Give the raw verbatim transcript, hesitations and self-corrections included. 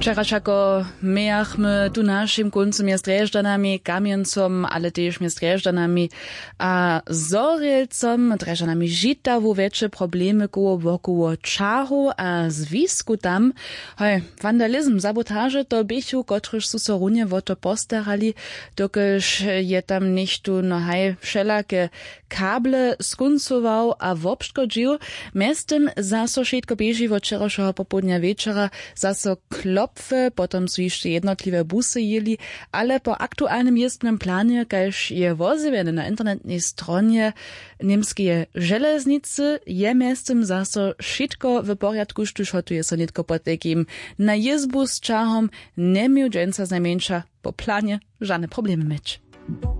Wczorajszego mieliśmy tu naszym końcu miast Dreżdanami, Kamiencom, ale też miast Dreżdanami a Zorelcom, Dreżdanami Żitawu, większe problemy koło wokoło Czachu a zwisku tam. Hej, vandalizm, sabotaże to bychu, kotryż su so runie wo to postarali, dokelż je tam nicht tu no hej wszelakie kable skuncował a wobszkodził. Miastem zaso všetko bieži od včerajšieho popodnia wieczora, zaso klopfe, potom su jeszcze jednotliwe busy jeli, ale po aktualnym jestnym planie, kaž je wozywiene na internetnej stronie niemskie železnicy, je miastem zaso všetko w poriadku, štuž hotuje so nitko pod takim na jezbu s Čahom, nemiu dženca znajmniejsza po planie żadne problemy mieć.